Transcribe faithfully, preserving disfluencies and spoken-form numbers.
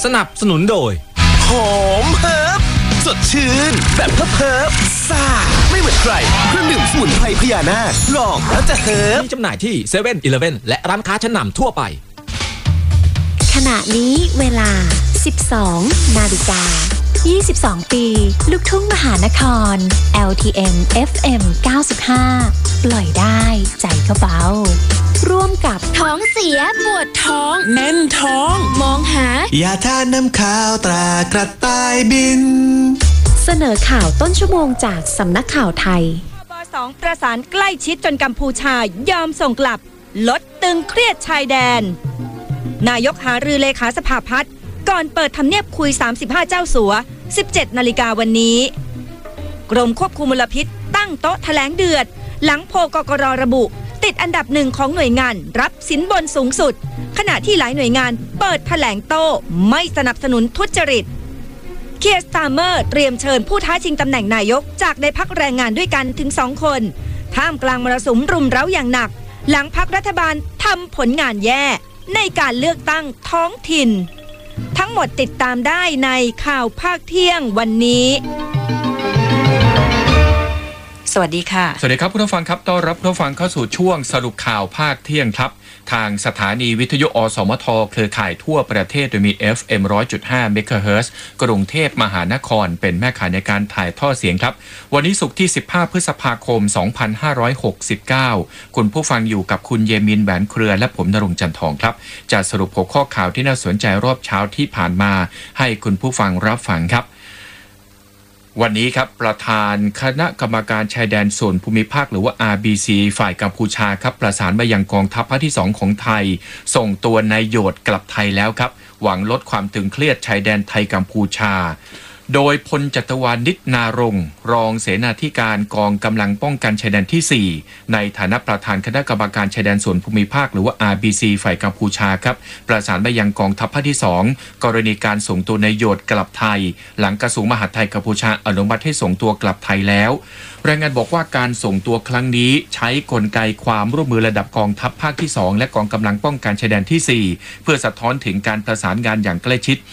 สนับสนุนโดยหอมเฮิร์บสดชื่นแบบเฮิร์บเฮิร์บซ่าไม่เหมือนใครเครื่องดื่มสมุนไพรพญานาคลองแล้วจะเฮิร์บมีจำหน่ายที่เซเว่นอีเลฟเว่นและร้านค้าชั้นนำทั่วไปขณะนี้เวลา สิบสอง นาฬิกา ยี่สิบสอง ปี ลูกทุ่งมหานคร แอล ที เอ็ม เอฟ เอ็ม เก้าสิบห้า ปล่อยได้ใจก็เบาร่วมกับท้องเสียปวดท้องแน่นท้องมองหายาทาน้ำข้าวตรากระต่ายบินเสนอข่าวต้นชั่วโมงจากสำนักข่าวไทยบสองประสานใกล้ชิดจนกัมพูชายอมส่งกลับลดตึงเครียดชายแดนนายกหารือเลขาสภาพัฒน์ก่อนเปิดทำเนียบคุยสามสิบห้าเจ้าสัว สิบเจ็ด นาฬิกาวันนี้กรมควบคุมมลพิษตั้งโต๊ะแถลงเดือดหลังโพลกกร.ระบุติดอันดับหนึ่งของหน่วยงานรับสินบนสูงสุดขณะที่หลายหน่วยงานเปิดแถลงโต้ไม่สนับสนุนทุจริตเคียร์สตาร์เมอร์เตรียมเชิญผู้ท้าชิงตำแหน่งนายกจากในพรรคแรงงานด้วยกันถึงสองคนท่ามกลางมรสุมรุมเร้าอย่างหนักหลังพรรครัฐบาลทำผลงานแย่ในการเลือกตั้งท้องถิ่นทั้งหมดติดตามได้ในข่าวภาคเที่ยงวันนี้สวัสดีค่ะสวัสดีครับคุณผู้ฟังครับต้อนรับคุณผู้ฟังเข้าสู่ช่วงสรุปข่าวภาคเที่ยงครับทางสถานีวิทยุอสมทเครือข่ายทั่วประเทศโดยมี เอฟ เอ็ม หนึ่งร้อยจุดห้า เมกะเฮิรตซ์กรุงเทพมหานครเป็นแม่ข่ายในการถ่ายทอดเสียงครับวันนี้ศุกร์ที่สิบห้าพฤษภาคมสองพันห้าร้อยหกสิบเก้าคุณผู้ฟังอยู่กับคุณเยมินแหวนเครือและผมณรงค์จันทองครับจะสรุปหัวข้อข่าวที่น่าสนใจรอบเช้าที่ผ่านมาให้คุณผู้ฟังรับฟังครับวันนี้ครับประธานคณะกรรมการชายแดนส่วนภูมิภาคหรือว่า อาร์ บี ซี ฝ่ายกัมพูชาครับประสานมายังกองทัพภาคที่สองของไทยส่งตัวนายโยดกลับไทยแล้วครับหวังลดความตึงเครียดชายแดนไทยกัมพูชาโดยพลจัตวานิชนารงค์รองเสนาธิการกองกำลังป้องกันชายแดนที่สี่ในฐานะประธานคณะกรรมการชายแดนส่วนภูมิภาคหรือว่า อาร์ บี ซี ฝ่ายกัมพูชาครับประสานไปยังกองทัพภาคที่สองกรณีการส่งตัวนายโยดกลับไทยหลังกระทรวงมหาดไทยกัมพูชาอนุมัติให้ส่งตัวกลับไทยแล้วรายงานบอกว่าการส่งตัวครั้งนี้ใช้กลไกความร่วมมือระดับกองทัพภาคที่สองและกองกำลังป้องกันชายแดนที่สี่เพื่อสะท้อนถึงการประสานงานอย่างใกล้ชิด